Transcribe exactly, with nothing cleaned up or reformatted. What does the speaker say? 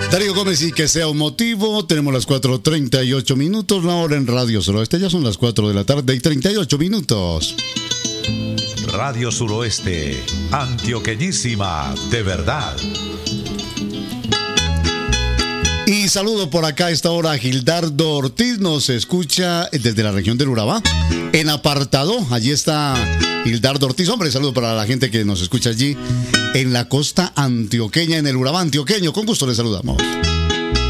Darío Gómez, y que sea un motivo. Tenemos las cuatro treinta y ocho minutos, la hora en Radio Suroeste. Ya son las cuatro de la tarde y treinta y ocho minutos. Radio Suroeste, antioqueñísima, de verdad. Y saludo por acá a esta hora a Gildardo Ortiz, nos escucha desde la región del Urabá, en Apartado. Allí está Gildardo Ortiz. Hombre, saludo para la gente que nos escucha allí en la costa antioqueña, en el Urabá antioqueño. Con gusto les saludamos.